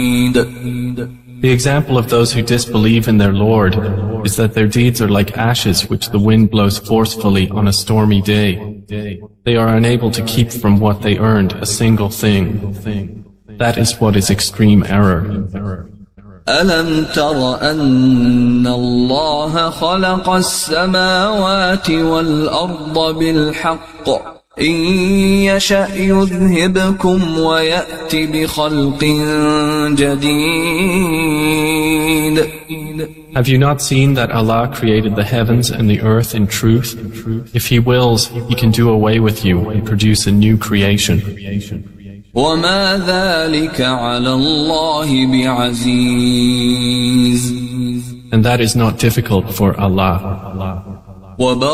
The example of those who disbelieve in their Lord is that their deeds are like ashes which the wind blows forcefully on a stormy day. They are unable to keep from what they earned a single thing. That is what is extreme error. ألم تر أن الله خلق السماوات والأرض بالحق إن يشأ يذهبكم ويأت بخلق جديد. Have you not seen that Allah created the heavens and the earth in truth? If He wills, He can do away with you and produce a new creation. وما ذلك على الله بعزيز. And that is not difficult for Allah.